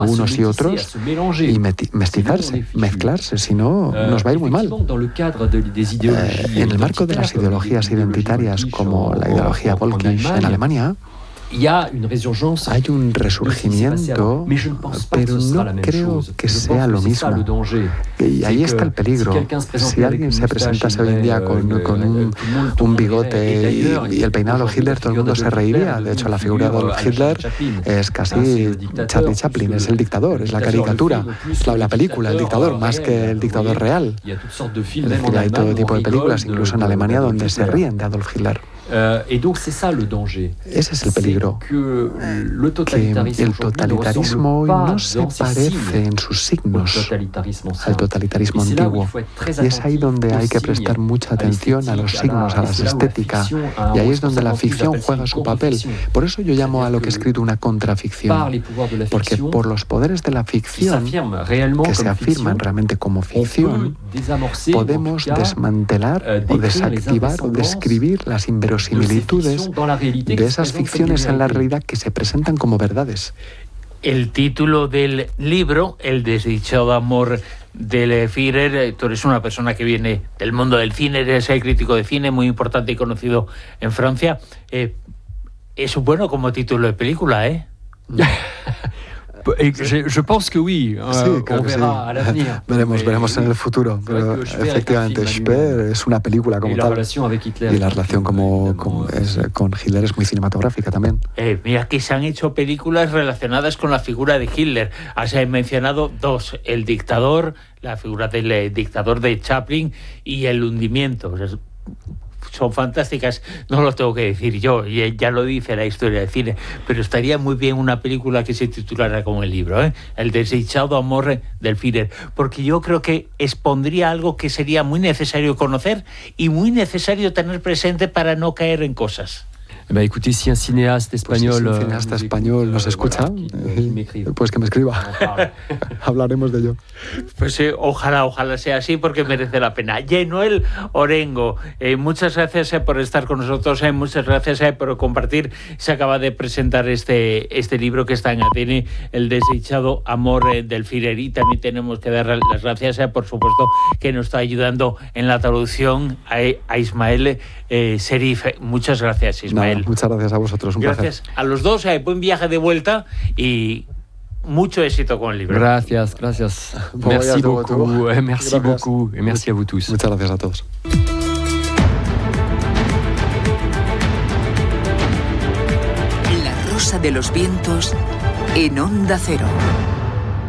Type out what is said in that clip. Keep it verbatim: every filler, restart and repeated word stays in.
unos y otros y mestizarse, mezclarse, si no nos va a ir muy mal. Eh, en el marco de las ideologías identitarias como la ideología Völkisch en Alemania, hay un resurgimiento, pero no creo que sea lo mismo. Y ahí está el peligro. Si alguien se presentase hoy en día con, con un, un bigote y, y el peinado de Hitler, todo el mundo se reiría. De hecho, la figura de Adolf Hitler es casi Charlie Chaplin, es el dictador, es la caricatura, es la, la película, el dictador, más que el dictador real. Es decir, hay todo tipo de películas, incluso en Alemania, donde se ríen de Adolf Hitler. Ese es el peligro, que el totalitarismo hoy no se parece en sus signos al totalitarismo antiguo. Y es ahí donde hay que prestar mucha atención a los signos, a la estética, y ahí es donde la ficción juega su papel. Por eso yo llamo a lo que he escrito una contraficción, porque por los poderes de la ficción, que se afirman realmente como ficción, podemos desmantelar o desactivar o describir las inverosimilitudes de esas ficciones en la realidad que se presentan como verdades. El título del libro, El desdichado amor del Führer. Tú eres una persona que viene del mundo del cine, eres el crítico de cine muy importante y conocido en Francia. Eh, es bueno como título de película, ¿eh? Je, je pense que oui. Uh, sí, on verá sí. a l'avenir. Veremos, veremos en el futuro. Pero efectivamente, Speer es una película como tal. Y la relación como, como es, con Hitler es muy cinematográfica también. Eh, mira que se han hecho películas relacionadas con la figura de Hitler. Has mencionado dos: El dictador, la figura del eh, dictador de Chaplin, y El hundimiento. O sea, son fantásticas, no lo tengo que decir yo, ya lo dice la historia del cine, pero estaría muy bien una película que se titulara como el libro, ¿eh? El desdichado amor del Führer, porque yo creo que expondría algo que sería muy necesario conocer y muy necesario tener presente para no caer en cosas. Bah, écoutez, si un cinéaste español, pues si un cineasta español nos escucha, eh, pues que me escriba. Hablaremos de ello. Pues eh, ojalá, ojalá sea así, porque merece la pena. Yenuel Orengo, eh, muchas gracias eh, por estar con nosotros, eh, muchas gracias eh, por compartir. Se acaba de presentar este, este libro que está en A D N, El desdichado amor eh, del Führer, y también tenemos que dar las gracias, eh, por supuesto, que nos está ayudando en la traducción a, a Ismael eh, Serif. Muchas gracias, Ismael. No, muchas gracias a vosotros, un gracias placer. A los dos, eh, buen viaje de vuelta y mucho éxito con el libro. Gracias, gracias. Merci beaucoup, eh, merci gracias. beaucoup, et merci a vous tous. Muchas gracias a todos. La rosa de los vientos en Onda Cero.